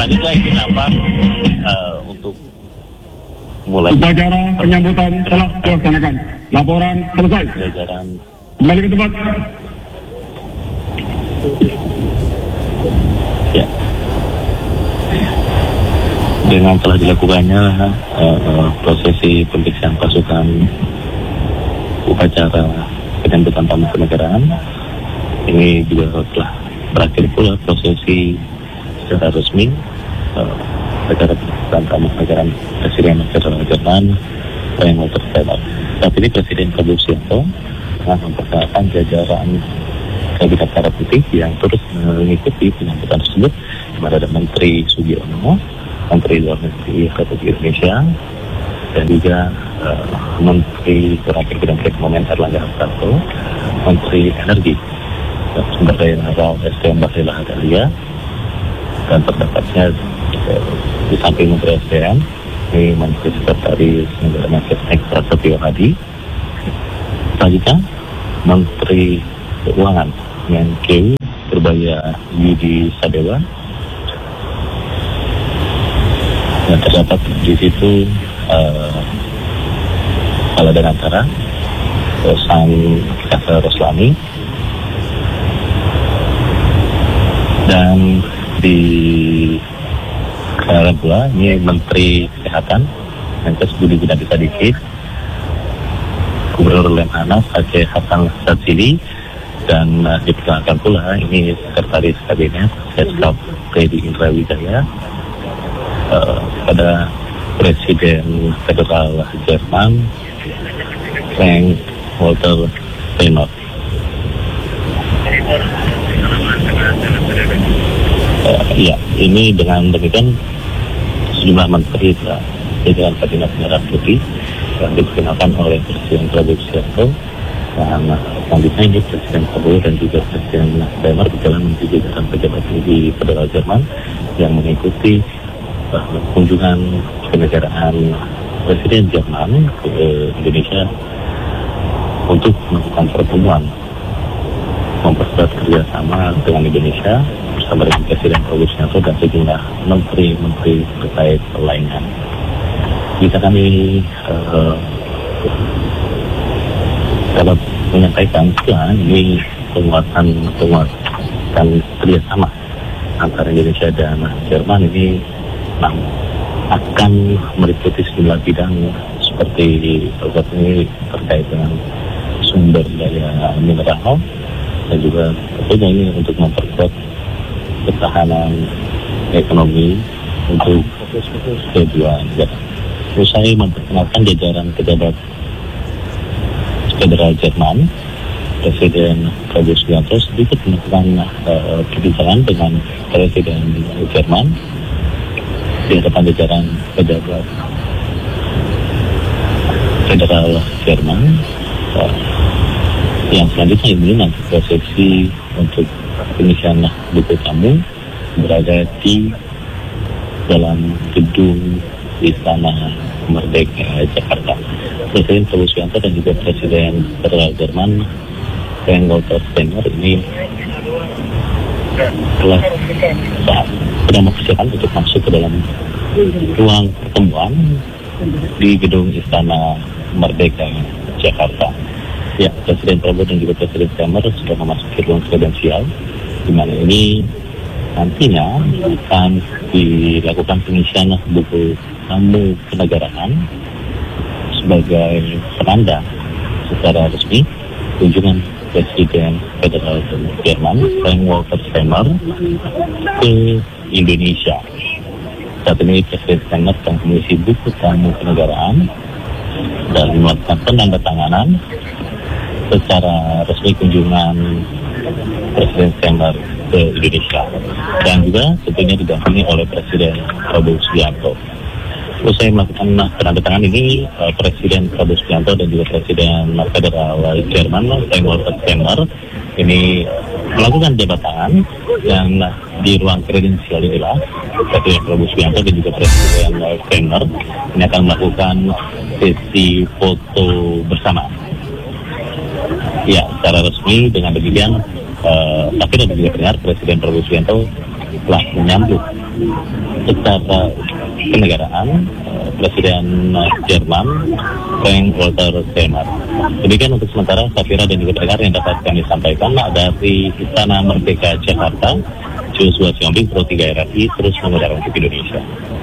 Selanjutnya ini apa untuk mulai upacara penyambutan telah dilaksanakan. Laporan selesai. jajaran Kembali ke tempat. ya. Dengan telah dilakukannya prosesi pemeriksaan pasukan upacara penyambutan tamu kenegaraan, ini juga telah berakhir pula prosesi secara resmi acara penyambutan tamu kenegaraan Presiden Federal Jerman Frank Walter Steinmeier. Saat ini Presiden Prabowo Subianto telah memperkenalkan jajaran Kabinet Merah Putih yang terus mengikuti penyambutan tersebut. Ada Menteri Sugiono, Menteri Luar Negeri Republik Indonesia, dan juga Menteri Terakhir Bidang Perekonomian Erlangga Hartarto, Menteri Energi dan Sumber Daya Mineral SDM Bahlil Lahadalia, dan terdapatnya di samping Menteri SDM ini Menteri Sekretaris Negara Mensesnek Prasetyo Hadi, selanjutnya Menteri Keuangan Menkeu Purbaya Yudi Sadewa, dan terdapat di situ Kepala Danantara Sang Kasa Roslani, dan di Kepala pula ini Menteri Kesehatan Menkes Budi Gunadi Sadikin, Gubernur Lemhanas Aceh Hasan Sadzili, dan diperkenalkan pula ini Sekretaris Kabinet Seskap Teddy Indra Wijaya pada Presiden Federal Jerman Frank Walter Steinmeier. Ya, ini dengan demikian sejumlah menteri jajaran Kabinet Merah Putih yang diperkenalkan oleh Presiden Prabowo Subianto, dan selanjutnya ini Presiden Prabowo dan juga Presiden Steinmeier berjalan menuju jajaran pejabat di Federal Jerman yang mengikuti kunjungan kenegaraan Presiden Jerman ke Indonesia untuk melakukan pertemuan memperkuat kerjasama dengan Indonesia bersama dengan Presiden Prabowo Subianto dan sejumlah menteri-menteri terkait lainnya. Bisa kami dapat menyampaikan ini penguatan kerjasama antara Indonesia dan Jerman ini akan meliputi sejumlah bidang seperti ini terkait dengan sumber daya mineral, dan juga tentunya ini untuk memperkuat ketahanan ekonomi untuk kedua negara. Usai memperkenalkan jajaran pejabat Federal Jerman, Presiden Prabowo Subianto sedikit melakukan perbincangan dengan Presiden Jerman di hadapan jajaran pejabat Federal Jerman. Yang selanjutnya ini nanti prosesi untuk pengisian buku tamu berada di dalam gedung Istana Merdeka Jakarta. Presiden Prabowo Subianto dan juga Presiden Federal Jerman Frank Walter Steinmeier ini telah sedang mempersiapkan untuk masuk ke dalam ruang pertemuan di gedung Istana Merdeka Jakarta. Ya, Presiden Prabowo dan juga Presiden Steinmeier sudah memasuki ruang kredensial, di mana ini nantinya akan dilakukan pengisian buku tamu kenegaraan sebagai penanda secara resmi kunjungan Presiden Federal Jerman Frank Walter Steinmeier ke Indonesia. Saat ini Presiden Steinmeier sedang mengisi buku tamu kenegaraan dan melakukan penandatanganan secara resmi kunjungan Presiden Steinmeier ke Indonesia, dan juga tentunya didampingi oleh Presiden Prabowo Subianto. Usai melakukan penandatangan ini, Presiden Prabowo Subianto dan juga Presiden Federal Jerman Frank Walter Steinmeier ini melakukan jabat tangan, dan di ruang kredensial inilah Presiden Prabowo Subianto dan juga Presiden Steinmeier ini akan melakukan sesi foto bersama. Ya, secara resmi dengan demikian, tapi dan juga benar Presiden Prabowo Subianto telah menyambut secara kenegaraan Presiden Jerman Frank-Walter Steinmeier. Demikian untuk sementara, saya kira dan juga pendengar yang dapat kami sampaikan dari Istana Merdeka Jakarta. Joshua Siombing, Pro 3 RRI terus mengudara untuk Indonesia.